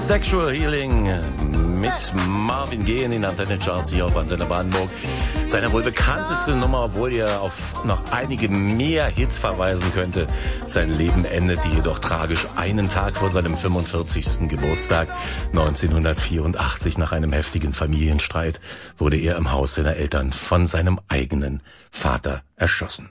Sexual Healing mit Marvin Gaye in den Antenne-Charts hier auf Antenne Brandenburg. Seine wohl bekannteste Nummer, obwohl er auf noch einige mehr Hits verweisen könnte. Sein Leben endete jedoch tragisch einen Tag vor seinem 45. Geburtstag. 1984 nach einem heftigen Familienstreit wurde er im Haus seiner Eltern von seinem eigenen Vater erschossen.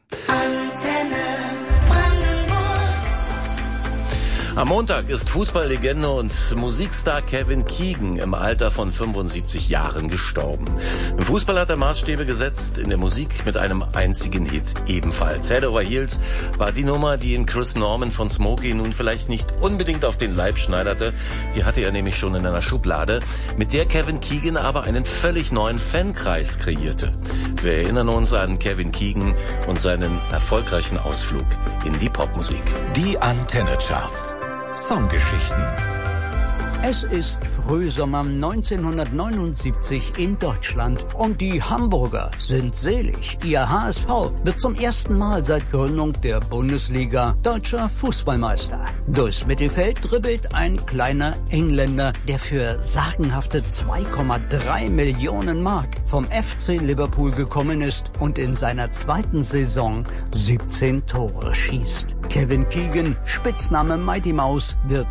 Am Montag ist Fußballlegende und Musikstar Kevin Keegan im Alter von 75 Jahren gestorben. Im Fußball hat er Maßstäbe gesetzt, in der Musik mit einem einzigen Hit ebenfalls. Head Over Heels war die Nummer, die ihm Chris Norman von Smokey nun vielleicht nicht unbedingt auf den Leib schneiderte. Die hatte er nämlich schon in einer Schublade, mit der Kevin Keegan aber einen völlig neuen Fankreis kreierte. Wir erinnern uns an Kevin Keegan und seinen erfolgreichen Ausflug in die Popmusik. Die Antenne-Charts. Songgeschichten. Es ist Frühsommer 1979 in Deutschland und die Hamburger sind selig. Ihr HSV wird zum ersten Mal seit Gründung der Bundesliga deutscher Fußballmeister. Durchs Mittelfeld dribbelt ein kleiner Engländer, der für sagenhafte 2,3 Millionen Mark vom FC Liverpool gekommen ist und in seiner zweiten Saison 17 Tore schießt. Kevin Keegan, Spitzname Mighty Mouse, wird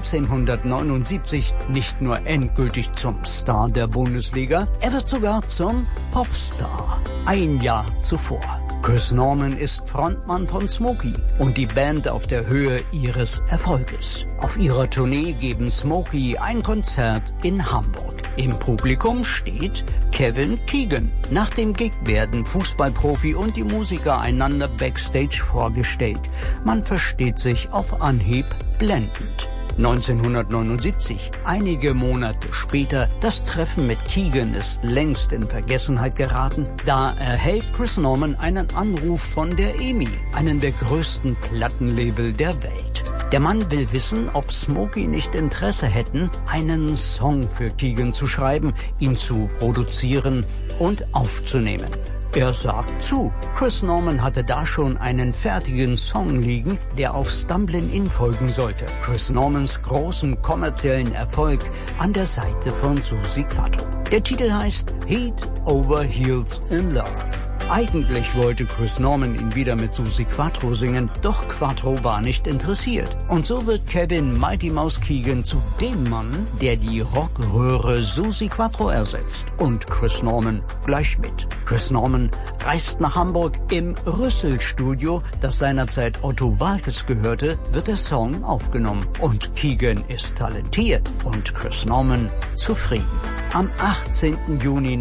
1979 nicht nur endgültig zum Star der Bundesliga, er wird sogar zum Popstar. Ein Jahr zuvor. Chris Norman ist Frontmann von Smokey und die Band auf der Höhe ihres Erfolges. Auf ihrer Tournee geben Smokey ein Konzert in Hamburg. Im Publikum steht Kevin Keegan. Nach dem Gig werden Fußballprofi und die Musiker einander backstage vorgestellt. Man versteht sich auf Anhieb blendend. 1979, einige Monate später, das Treffen mit Keegan ist längst in Vergessenheit geraten. Da erhält Chris Norman einen Anruf von der EMI, einem der größten Plattenlabel der Welt. Der Mann will wissen, ob Smokey nicht Interesse hätten, einen Song für Keegan zu schreiben, ihn zu produzieren und aufzunehmen. Er sagt zu. Chris Norman hatte da schon einen fertigen Song liegen, der auf Stumblin' In folgen sollte. Chris Normans großen kommerziellen Erfolg an der Seite von Suzi Quatro. Der Titel heißt Head Over Heels in Love. Eigentlich wollte Chris Norman ihn wieder mit Suzi Quatro singen, doch Quatro war nicht interessiert. Und so wird Kevin Mighty Mouse Keegan zu dem Mann, der die Rockröhre Suzi Quatro ersetzt. Und Chris Norman gleich mit. Chris Norman reist nach Hamburg. Im Rüssel-Studio, das seinerzeit Otto Waalkes gehörte, wird der Song aufgenommen. Und Keegan ist talentiert und Chris Norman zufrieden. Am 18. Juni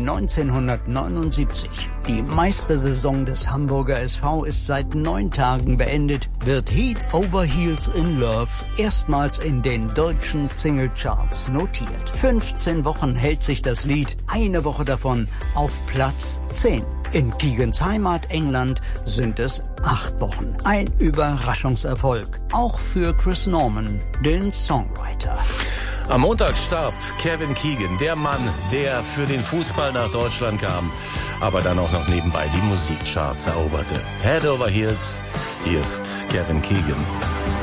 1979, die Meistersaison des Hamburger SV ist seit 9 Tagen beendet, wird Head Over Heels in Love erstmals in den deutschen Singlecharts notiert. 15 Wochen hält sich das Lied, eine Woche davon auf Platz 10. In Keegans Heimat England sind es 8 Wochen. Ein Überraschungserfolg, auch für Chris Norman, den Songwriter. Am Montag starb Kevin Keegan, der Mann, der für den Fußball nach Deutschland kam, aber dann auch noch nebenbei die Musikcharts eroberte. Head Over Heels, hier ist Kevin Keegan.